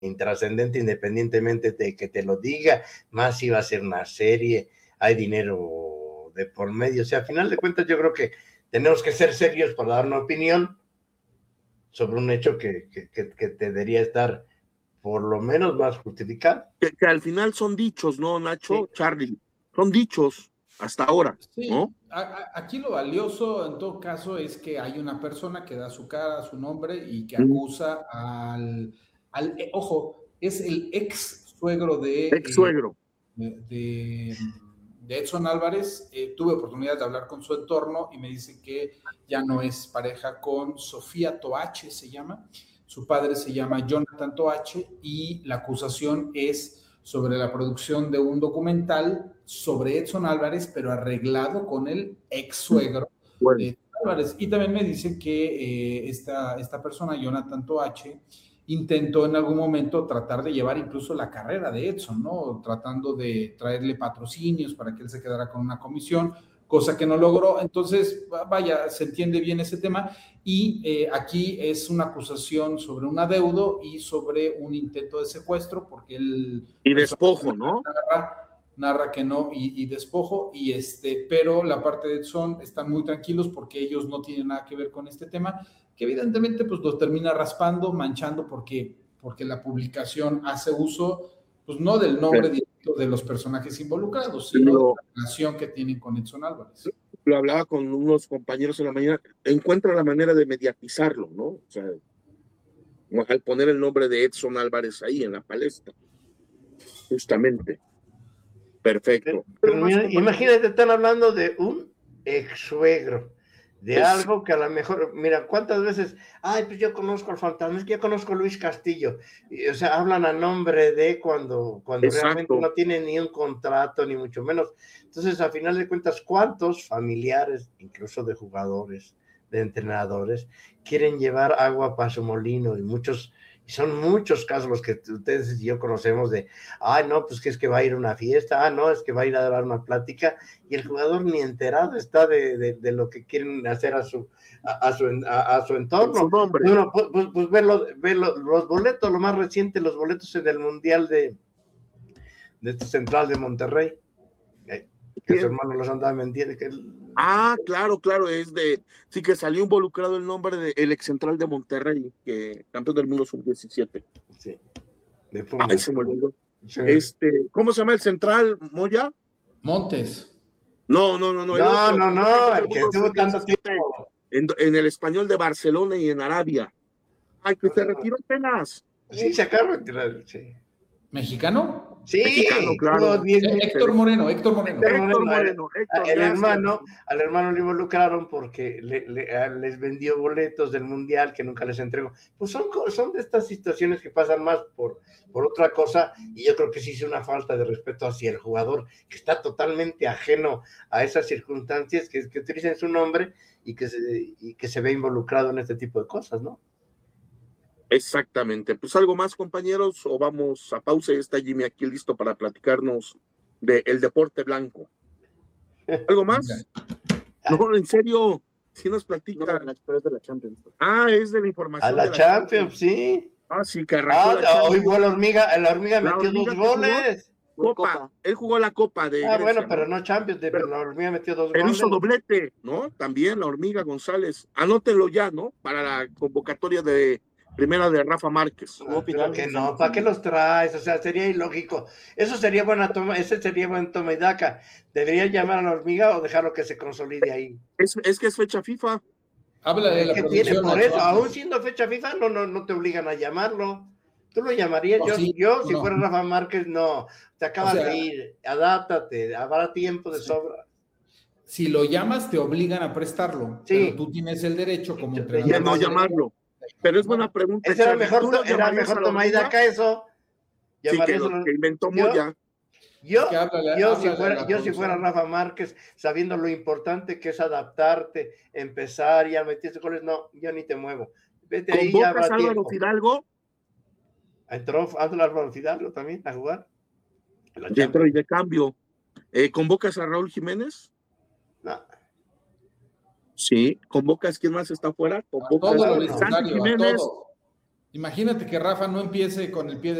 intrascendente, independientemente de que te lo diga, más si va a ser una serie, hay dinero de por medio. O sea, a final de cuentas yo creo que tenemos que ser serios para dar una opinión sobre un hecho que debería estar por lo menos más justificado. Que al final son dichos, ¿no, Nacho? Sí. Charlie, son dichos hasta ahora, sí, ¿no? Aquí lo valioso en todo caso es que hay una persona que da su cara, su nombre y que acusa ojo, es el ex suegro de Edson Álvarez. Tuve oportunidad de hablar con su entorno y me dice que ya no es pareja con Sofía Toache, se llama. Su padre se llama Jonathan Toache y la acusación es sobre la producción de un documental sobre Edson Álvarez, pero arreglado con el ex suegro de Edson Álvarez. Y también me dice que esta persona, Jonathan Toache, intentó en algún momento tratar de llevar incluso la carrera de Edson, ¿no? Tratando de traerle patrocinios para que él se quedara con una comisión, cosa que no logró. Entonces, vaya, se entiende bien ese tema. Y aquí es una acusación sobre un adeudo y sobre un intento de secuestro, porque él... Y despojo, ¿no? Narra que no, y despojo, pero la parte de Edson están muy tranquilos porque ellos no tienen nada que ver con este tema, que evidentemente pues los termina raspando, manchando, porque la publicación hace uso, pues no del nombre directo de los personajes involucrados, sino de la relación que tienen con Edson Álvarez. Lo hablaba con unos compañeros en la mañana, encuentra la manera de mediatizarlo, ¿no? O sea, al poner el nombre de Edson Álvarez ahí en la palestra, justamente. Perfecto. Pero mira, imagínate, están hablando de un ex suegro, de algo que a lo mejor, mira, ¿cuántas veces? Ay, pues yo conozco al fantasma, es que yo conozco a Luis Castillo. O sea, hablan a nombre de cuando realmente no tienen ni un contrato, ni mucho menos. Entonces, a final de cuentas, ¿cuántos familiares, incluso de jugadores, de entrenadores, quieren llevar agua para su molino? Y son muchos casos los que ustedes y yo conocemos de, no, pues que es que va a ir a una fiesta, no, es que va a ir a dar una plática, y el jugador ni enterado está de lo que quieren hacer a su entorno. Su nombre. Bueno, pues ver los boletos, lo más reciente, los boletos en el Mundial de Central de Monterrey, que su hermano los andaba vendiendo. Claro, sí que salió involucrado el nombre del ex central de Monterrey, que campeón del mundo sub-17. Sí. Se me olvidó. ¿Cómo se llama el central, Moya? Montes. No. El que estuvo tanto tiempo. En el Español de Barcelona y en Arabia. Que se retiró apenas. Sí, se acaba de retirar, sí. ¿Mexicano? Sí, mexicano, claro. Héctor Moreno. Al hermano le involucraron porque les vendió boletos del Mundial que nunca les entregó. Pues son de estas situaciones que pasan más por otra cosa, y yo creo que sí es una falta de respeto hacia el jugador, que está totalmente ajeno a esas circunstancias, que utilicen su nombre y que se ve involucrado en este tipo de cosas, ¿no? Exactamente. Pues algo más, compañeros, o vamos a pausa y está Jimmy aquí listo para platicarnos del deporte blanco. ¿Algo más? No, en serio, si nos platica. No, pero es de la Champions. Es de la información. A la Champions, sí. Sí, que arrancó hoy jugó la hormiga metió 2 goles. Copa. Él jugó la Copa de Grecia, bueno, pero no Champions, pero la hormiga metió 2 goles. Él hizo doblete, ¿no? También la hormiga González. Anótenlo ya, ¿no? Para la convocatoria de primera de Rafa Márquez. Que no, ¿para qué los traes? O sea, sería ilógico. Eso sería ese sería buen toma y daca. ¿Deberían llamar a la hormiga o dejarlo que se consolide ahí? Es que es fecha FIFA. Habla de la producción. Por eso, aún siendo fecha FIFA, no te obligan a llamarlo. ¿Tú lo llamarías? Si fuera Rafa Márquez, no. Te acabas de ir, adáptate, habrá tiempo de sobra. Si lo llamas, te obligan a prestarlo. Sí. Pero tú tienes el derecho como entrenador. Ya no llamarlo. Pero es buena pregunta. Era mejor toma y daca eso. Sí, que inventó Moya. Yo si fuera Rafa Márquez, sabiendo lo importante que es adaptarte, empezar, ya metiste goles, no, yo ni te muevo. Vete ahí, ya habrá tiempo. Álvaro Fidalgo? Entró Álvaro Fidalgo también a jugar. Entró y de cambio. ¿Convocas a Raúl Jiménez? No. Sí, ¿convocas quién más está afuera? ¿Convocas a Santi Jiménez? Imagínate que Rafa no empiece con el pie